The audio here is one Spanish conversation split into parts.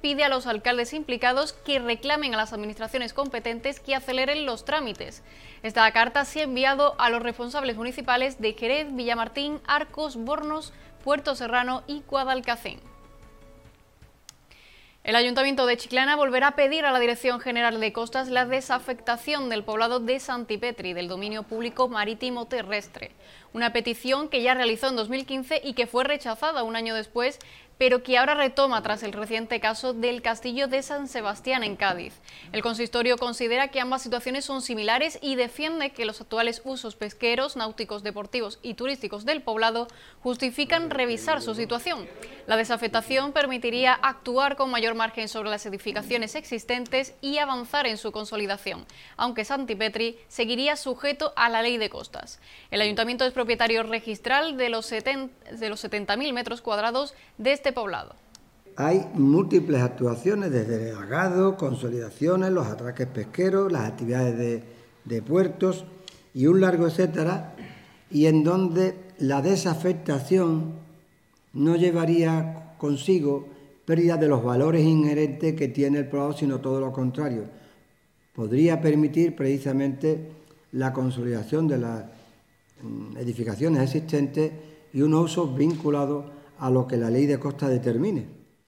pide a los alcaldes implicados que reclamen a las administraciones competentes que aceleren los trámites. Esta carta se ha enviado a los responsables municipales de Jerez, Villamartín, Arcos, Bornos, Puerto Serrano y Guadalcacín. El Ayuntamiento de Chiclana volverá a pedir a la Dirección General de Costas la desafectación del poblado de Santipetri del dominio público marítimo terrestre. Una petición que ya realizó en 2015 y que fue rechazada un año después, pero que ahora retoma tras el reciente caso del Castillo de San Sebastián en Cádiz. El consistorio considera que ambas situaciones son similares y defiende que los actuales usos pesqueros, náuticos, deportivos y turísticos del poblado justifican revisar su situación. La desafectación permitiría actuar con mayor margen sobre las edificaciones existentes y avanzar en su consolidación, aunque Santipetri seguiría sujeto a la ley de costas. El ayuntamiento es propietario registral de los 70.000 metros cuadrados de este poblado. Hay múltiples actuaciones desde el dragado, consolidaciones, los atraques pesqueros, las actividades de puertos y un largo etcétera, y en donde la desafectación no llevaría consigo pérdida de los valores inherentes que tiene el poblado, sino todo lo contrario. Podría permitir precisamente la consolidación de las edificaciones existentes y unos usos vinculados a lo que la ley de costas determine.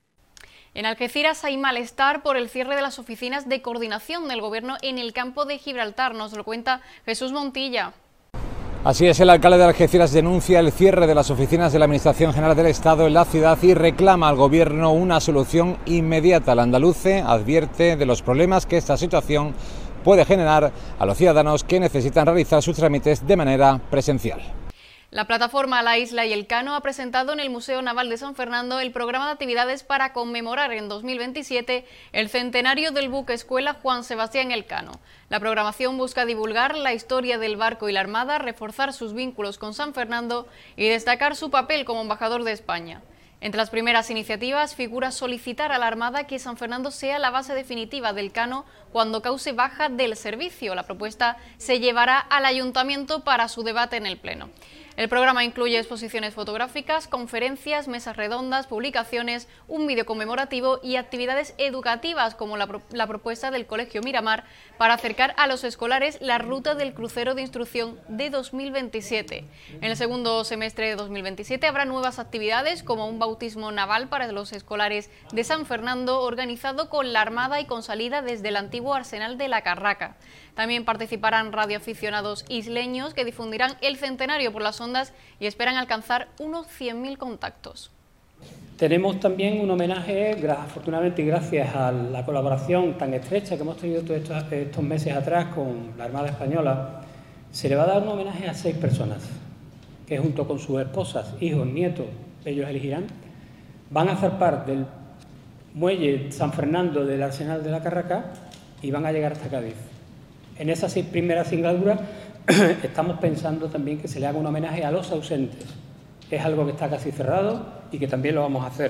En Algeciras hay malestar por el cierre de las oficinas de coordinación del Gobierno en el campo de Gibraltar. Nos lo cuenta Jesús Montilla. Así es, el alcalde de Algeciras denuncia el cierre de las oficinas de la Administración General del Estado en la ciudad y reclama al Gobierno una solución inmediata. El andaluce advierte de los problemas que esta situación puede generar a los ciudadanos que necesitan realizar sus trámites de manera presencial. La plataforma La Isla y el Cano ha presentado en el Museo Naval de San Fernando el programa de actividades para conmemorar en 2027 el centenario del buque escuela Juan Sebastián Elcano. La programación busca divulgar la historia del barco y la Armada, reforzar sus vínculos con San Fernando y destacar su papel como embajador de España. Entre las primeras iniciativas figura solicitar a la Armada que San Fernando sea la base definitiva del Cano cuando cause baja del servicio. La propuesta se llevará al Ayuntamiento para su debate en el Pleno. El programa incluye exposiciones fotográficas, conferencias, mesas redondas, publicaciones, un vídeo conmemorativo y actividades educativas como la propuesta del Colegio Miramar para acercar a los escolares la ruta del crucero de instrucción de 2027. En el segundo semestre de 2027 habrá nuevas actividades como un bautismo naval para los escolares de San Fernando organizado con la Armada y con salida desde el antiguo Arsenal de la Carraca. También participarán radioaficionados isleños que difundirán el centenario por las ondas y esperan alcanzar unos 100.000 contactos. Tenemos también un homenaje, afortunadamente y gracias a la colaboración tan estrecha que hemos tenido todos estos meses atrás con la Armada Española, se le va a dar un homenaje a 6 personas que junto con sus esposas, hijos, nietos, ellos elegirán, van a zarpar del muelle San Fernando del Arsenal de la Carraca y van a llegar hasta Cádiz. En esas 6 primeras singladuras estamos pensando también que se le haga un homenaje a los ausentes. Es algo que está casi cerrado y que también lo vamos a hacer.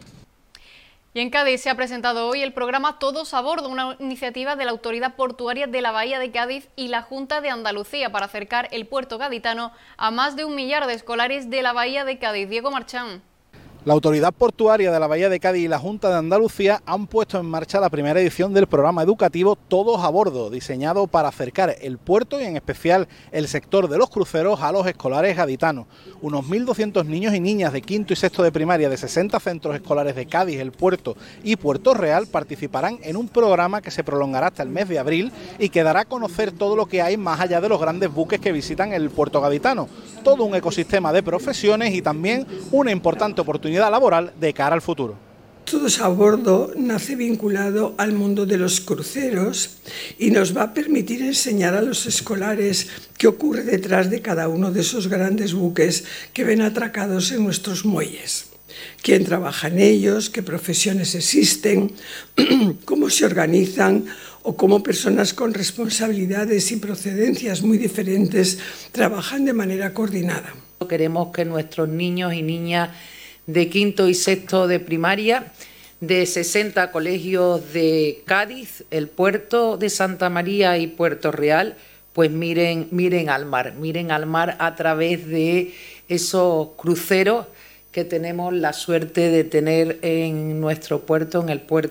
Y en Cádiz se ha presentado hoy el programa Todos a Bordo, una iniciativa de la Autoridad Portuaria de la Bahía de Cádiz y la Junta de Andalucía para acercar el puerto gaditano a más de 1 millar de escolares de la Bahía de Cádiz. Diego Marchán. La Autoridad Portuaria de la Bahía de Cádiz y la Junta de Andalucía han puesto en marcha la primera edición del programa educativo Todos a Bordo, diseñado para acercar el puerto y en especial el sector de los cruceros a los escolares gaditanos. Unos 1.200 niños y niñas de quinto y sexto de primaria de 60 centros escolares de Cádiz, El Puerto y Puerto Real participarán en un programa que se prolongará hasta el mes de abril y que dará a conocer todo lo que hay más allá de los grandes buques que visitan el puerto gaditano. Todo un ecosistema de profesiones y también una importante oportunidad laboral de cara al futuro. Todos a Bordo nace vinculado al mundo de los cruceros y nos va a permitir enseñar a los escolares qué ocurre detrás de cada uno de esos grandes buques que ven atracados en nuestros muelles. Quién trabaja en ellos, qué profesiones existen, cómo se organizan o cómo personas con responsabilidades y procedencias muy diferentes trabajan de manera coordinada. Queremos que nuestros niños y niñas de quinto y sexto de primaria, de 60 colegios de Cádiz, El Puerto de Santa María y Puerto Real, pues miren al mar a través de esos cruceros que tenemos la suerte de tener en nuestro puerto, en el puerto